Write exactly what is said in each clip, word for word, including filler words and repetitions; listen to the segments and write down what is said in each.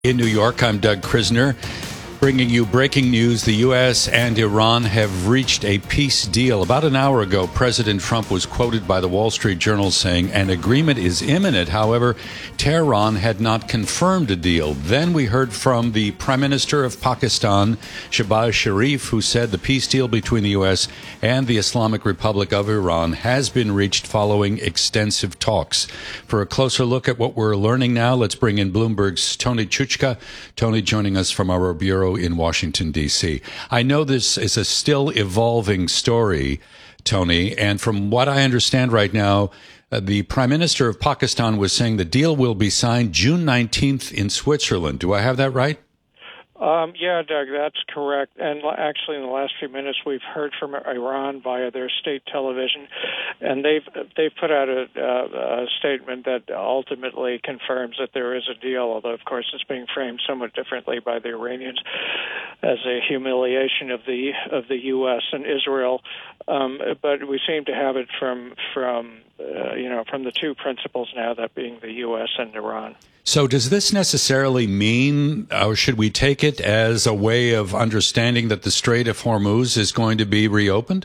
In New York, I'm Doug Krisner, bringing you breaking news. The U S and Iran have reached a peace deal. About an hour ago, President Trump was quoted by the Wall Street Journal saying an agreement is imminent. However, Tehran had not confirmed a deal. Then we heard from the Prime Minister of Pakistan, Shehbaz Sharif, who said the peace deal between the U S and the Islamic Republic of Iran has been reached following extensive talks. For a closer look at what we're learning now, let's bring in Bloomberg's Tony Chuchka. Tony joining us from our bureau in Washington, D C. I know this is a still evolving story, Tony, and from what I understand right now, uh, the Prime Minister of Pakistan was saying the deal will be signed June nineteenth in Switzerland. Do I have that right? Um, yeah, Doug, that's correct. And actually, in the last few minutes, we've heard from Iran via their state television, and they've they've put out a, a, a statement that ultimately confirms that there is a deal. Although, of course, it's being framed somewhat differently by the Iranians as a humiliation of the of the U S and Israel. Um, but we seem to have it from from uh, you know from the two principals now, that being the U S and Iran. So does this necessarily mean, or should we take it as a way of understanding that the Strait of Hormuz is going to be reopened?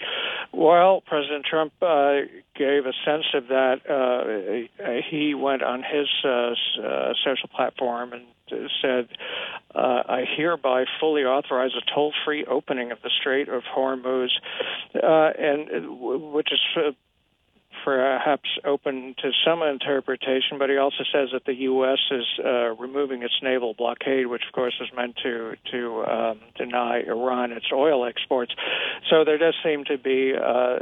Well, President Trump uh, gave a sense of that. Uh, he went on his uh, uh, social platform and said, uh, I hereby fully authorize a toll-free opening of the Strait of Hormuz, uh, and which is uh, perhaps open to some interpretation, but he also says that the U S is uh, removing its naval blockade, which, of course, is meant to to um, deny Iran its oil exports. So there does seem to be, uh,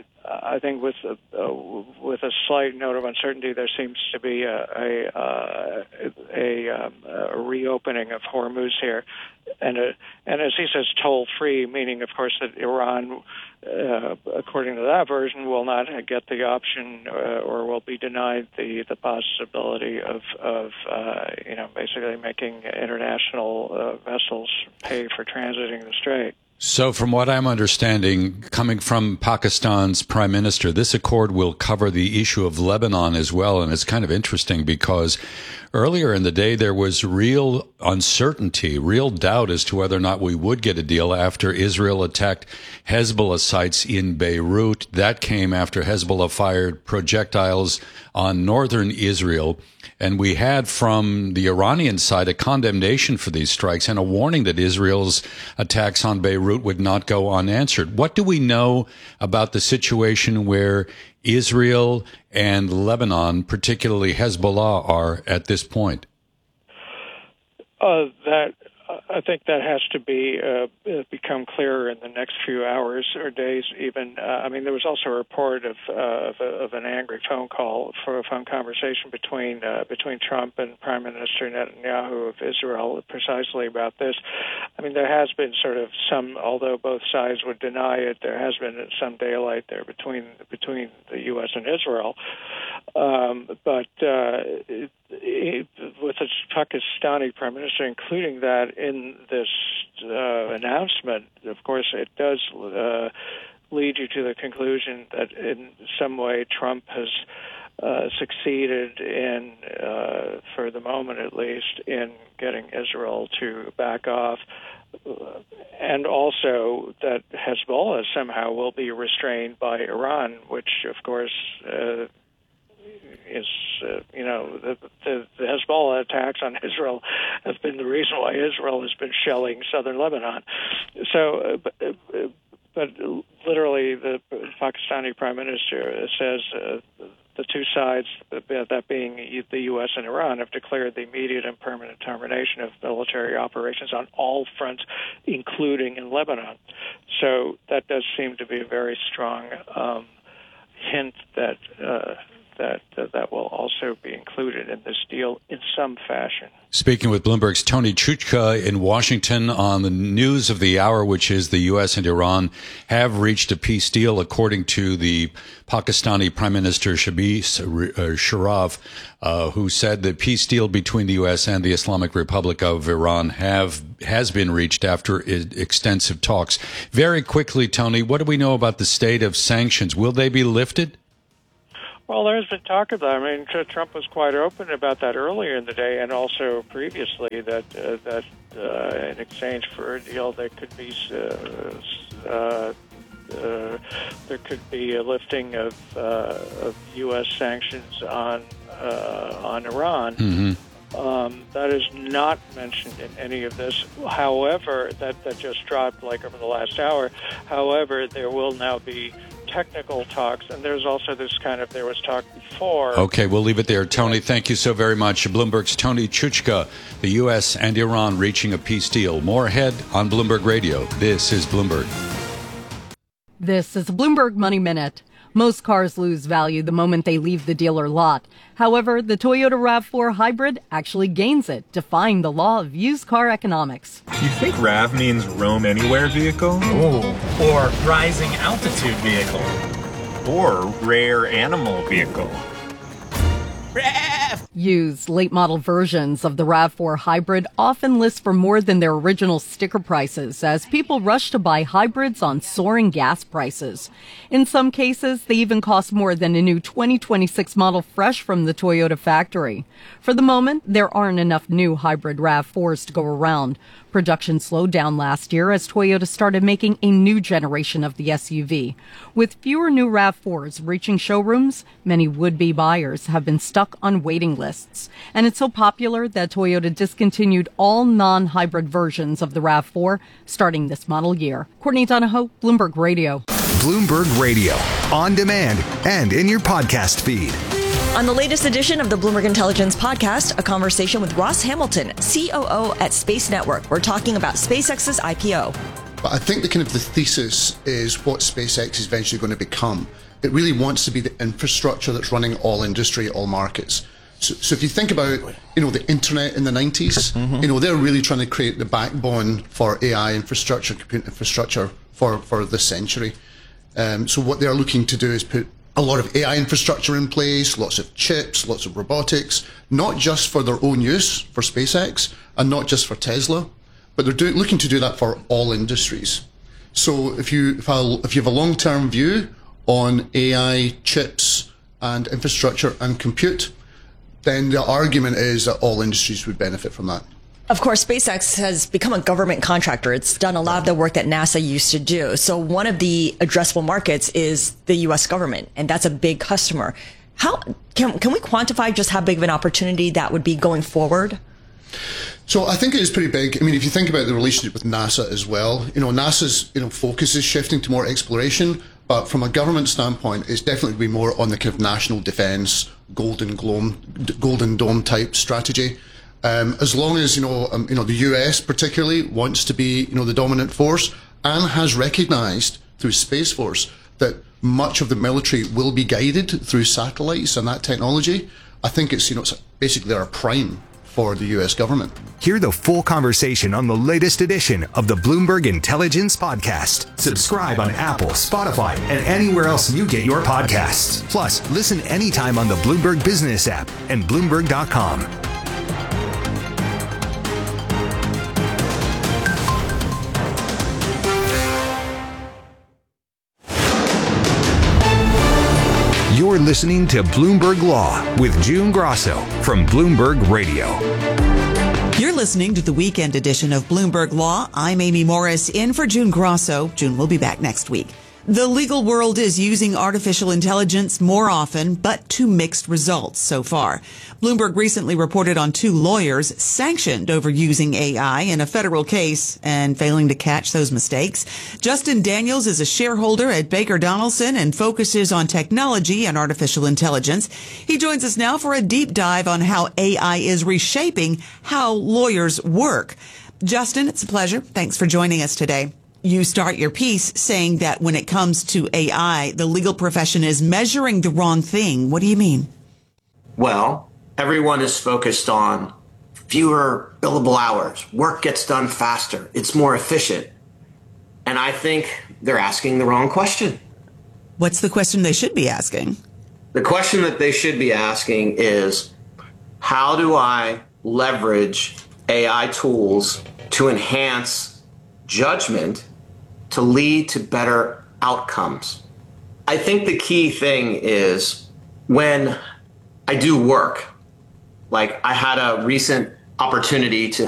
I think, with a, uh, with a slight note of uncertainty, there seems to be a a, uh, a, um, a reopening of Hormuz here, and a, and as he says, toll-free, meaning, of course, that Iran, Uh, according to that version, will not get the option uh, or will be denied the, the possibility of, of uh, you know, basically making international uh, vessels pay for transiting the strait. So from what I'm understanding, coming from Pakistan's prime minister, this accord will cover the issue of Lebanon as well. And it's kind of interesting because earlier in the day, there was real uncertainty, real doubt as to whether or not we would get a deal after Israel attacked Hezbollah sites in Beirut. That came after Hezbollah fired projectiles on northern Israel. And we had from the Iranian side a condemnation for these strikes and a warning that Israel's attacks on Beirut would not go unanswered. What do we know about the situation where Israel and Lebanon, particularly Hezbollah, are at this point? Uh, that I think that has to be uh, become clearer in the next few hours or days. Even uh, I mean, there was also a report of uh, of, a, of an angry phone call for a phone conversation between uh, between Trump and Prime Minister Netanyahu of Israel, precisely about this. I mean, there has been sort of some, although both sides would deny it, there has been some daylight there between between the U S and Israel. Um, but uh, it, it, with the Pakistani Prime Minister including that in this uh, announcement, of course, it does uh, lead you to the conclusion that in some way Trump has uh, succeeded in, uh, for the moment at least, in getting Israel to back off. Uh, and also that Hezbollah somehow will be restrained by Iran, which, of course, uh, is, uh, you know, the, the, the Hezbollah attacks on Israel have been the reason why Israel has been shelling southern Lebanon. So, uh, but, uh, but literally the Pakistani Prime Minister says uh, the two sides, that being the U S and Iran, have declared the immediate and permanent termination of military operations on all fronts, including in Lebanon. So that does seem to be a very strong um, hint that uh, that uh, that will also be included in this deal in some fashion. Speaking with Bloomberg's Tony Chuchka in Washington on the news of the hour, which is the U S and Iran have reached a peace deal, according to the Pakistani Prime Minister Shehbaz Sharif, uh, who said the peace deal between the U S and the Islamic Republic of Iran have has been reached after extensive talks. Very quickly, Tony, what do we know about the state of sanctions? Will they be lifted? Well, there's been talk of that. I mean, Trump was quite open about that earlier in the day, and also previously that uh, that uh, in exchange for a deal, there could be uh, uh, uh, there could be a lifting of, uh, of U S sanctions on uh, on Iran. Mm-hmm. Um, that is not mentioned in any of this. However, that that just dropped like over the last hour. However, there will now be technical talks, and there's also this kind of, there was talk before. Okay, we'll leave it there. Tony, thank you so very much. Bloomberg's Tony Chuchka, the U S and Iran reaching a peace deal. More ahead on Bloomberg Radio. This is Bloomberg. This is a Bloomberg Money Minute. Most cars lose value the moment they leave the dealer lot. However, the Toyota RAV four Hybrid actually gains it, defying the law of used car economics. You think RAV means roam anywhere vehicle? Oh, or rising altitude vehicle. Or rare animal vehicle. Used late model versions of the RAV four Hybrid often list for more than their original sticker prices as people rush to buy hybrids on soaring gas prices. In some cases, they even cost more than a new twenty twenty-six model fresh from the Toyota factory. For the moment, there aren't enough new hybrid RAV fours to go around. Production slowed down last year as Toyota started making a new generation of the S U V. With fewer new RAV fours reaching showrooms, many would-be buyers have been stuck on waiting lists. And it's so popular that Toyota discontinued all non-hybrid versions of the RAV four starting this model year. Courtney Donahoe, Bloomberg Radio. Bloomberg Radio, on demand and in your podcast feed. On the latest edition of the Bloomberg Intelligence Podcast, a conversation with Ross Hamilton, C O O at Space Network. We're talking about SpaceX's I P O. But I think the kind of the thesis is what SpaceX is eventually going to become. It really wants to be the infrastructure that's running all industry, all markets. So, so if you think about, you know, the internet in the nineties, mm-hmm. you know, they're really trying to create the backbone for A I infrastructure, compute infrastructure for, for this century. Um, so what they're looking to do is put a lot of A I infrastructure in place, lots of chips, lots of robotics, not just for their own use, for SpaceX, and not just for Tesla, but they're do, looking to do that for all industries. So if you if, I, if you have a long-term view on A I, chips, and infrastructure and compute, then the argument is that all industries would benefit from that. Of course, SpaceX has become a government contractor. It's done a lot of the work that NASA used to do. So one of the addressable markets is the U S government, and that's a big customer. How can can we quantify just how big of an opportunity that would be going forward? So I think it is pretty big. I mean, if you think about the relationship with NASA as well, you know, NASA's you know focus is shifting to more exploration, but from a government standpoint, it's definitely be more on the kind of national defense, golden dome, golden dome type strategy. Um, as long as you know, um, you know, the U S particularly wants to be, you know, the dominant force and has recognised through Space Force that much of the military will be guided through satellites and that technology. I think it's, you know, it's basically our prime for the U S government. Hear the full conversation on the latest edition of the Bloomberg Intelligence Podcast. Subscribe on Apple, Spotify, and anywhere else you get your podcasts. Plus, listen anytime on the Bloomberg Business app and Bloomberg dot com. You're listening to Bloomberg Law with June Grosso from Bloomberg Radio. You're listening to the weekend edition of Bloomberg Law. I'm Amy Morris in for June Grosso. June will be back next week. The legal world is using artificial intelligence more often, but to mixed results so far. Bloomberg recently reported on two lawyers sanctioned over using A I in a federal case and failing to catch those mistakes. Justin Daniels is a shareholder at Baker Donelson and focuses on technology and artificial intelligence. He joins us now for a deep dive on how A I is reshaping how lawyers work. Justin, it's a pleasure. Thanks for joining us today. You start your piece saying that when it comes to A I, the legal profession is measuring the wrong thing. What do you mean? Well, everyone is focused on fewer billable hours. Work gets done faster. It's more efficient. And I think they're asking the wrong question. What's the question they should be asking? The question that they should be asking is, how do I leverage A I tools to enhance judgment to lead to better outcomes? I think the key thing is when I do work, like I had a recent opportunity to